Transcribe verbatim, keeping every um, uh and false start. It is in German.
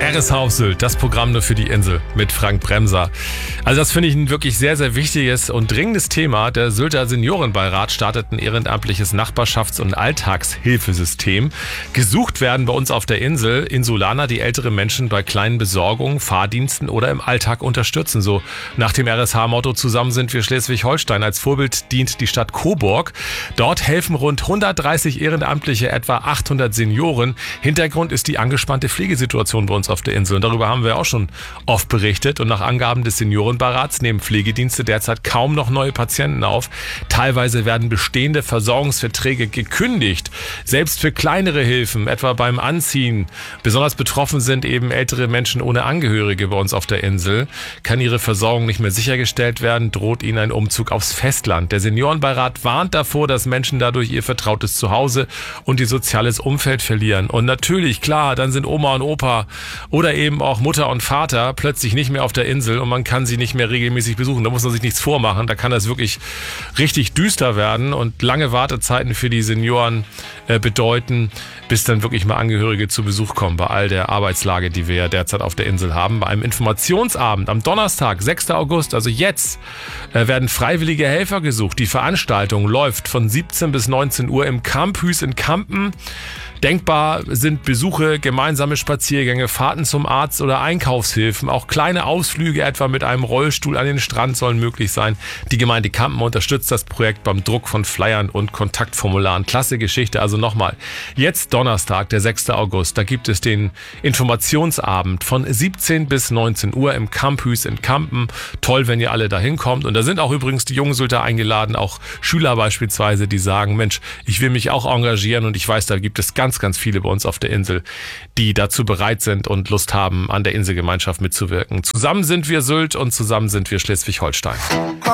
R S H auf Sylt, das Programm nur für die Insel mit Frank Bremser. Also das finde ich ein wirklich sehr, sehr wichtiges und dringendes Thema. Der Sylter Seniorenbeirat startet ein ehrenamtliches Nachbarschafts- und Alltagshilfesystem. Gesucht werden bei uns auf der Insel Insulaner, die ältere Menschen bei kleinen Besorgungen, Fahrdiensten oder im Alltag unterstützen. So nach dem R S H-Motto „Zusammen sind wir Schleswig-Holstein". Als Vorbild dient die Stadt Coburg. Dort helfen rund hundertdreißig Ehrenamtliche etwa achthundert Senioren. Hintergrund ist die angespannte Pflegesituation bei uns auf der Insel. Und darüber haben wir auch schon oft berichtet. Und nach Angaben des Seniorenbeirats nehmen Pflegedienste derzeit kaum noch neue Patienten auf. Teilweise werden bestehende Versorgungsverträge gekündigt. Selbst für kleinere Hilfen, etwa beim Anziehen. Besonders betroffen sind eben ältere Menschen ohne Angehörige bei uns auf der Insel. Kann ihre Versorgung nicht mehr sichergestellt werden, droht ihnen ein Umzug aufs Festland. Der Seniorenbeirat warnt davor, dass Menschen dadurch ihr vertrautes Zuhause und ihr soziales Umfeld verlieren. Und natürlich, klar, dann sind Oma und Opa oder eben auch Mutter und Vater plötzlich nicht mehr auf der Insel und man kann sie nicht mehr regelmäßig besuchen. Da muss man sich nichts vormachen. Da kann das wirklich richtig düster werden und lange Wartezeiten für die Senioren äh, bedeuten, bis dann wirklich mal Angehörige zu Besuch kommen bei all der Arbeitslage, die wir ja derzeit auf der Insel haben. Bei einem Informationsabend am Donnerstag, sechster August, also jetzt, äh, werden freiwillige Helfer gesucht. Die Veranstaltung läuft von siebzehn bis neunzehn Uhr im Campus in Kampen. Denkbar sind Besuche, gemeinsame Spaziergänge, Fahrten zum Arzt oder Einkaufshilfen. Auch kleine Ausflüge etwa mit einem Rollstuhl an den Strand sollen möglich sein. Die Gemeinde Kampen unterstützt das Projekt beim Druck von Flyern und Kontaktformularen. Klasse Geschichte. Also nochmal, jetzt Donnerstag, der sechster August, da gibt es den Informationsabend von siebzehn bis neunzehn Uhr im Campus in Kampen. Toll, wenn ihr alle da hinkommt. Und da sind auch übrigens die jungen Sylter eingeladen, auch Schüler beispielsweise, die sagen, Mensch, ich will mich auch engagieren und ich weiß, da gibt es ganz ganz, ganz viele bei uns auf der Insel, die dazu bereit sind und Lust haben, an der Inselgemeinschaft mitzuwirken. Zusammen sind wir Sylt und zusammen sind wir Schleswig-Holstein.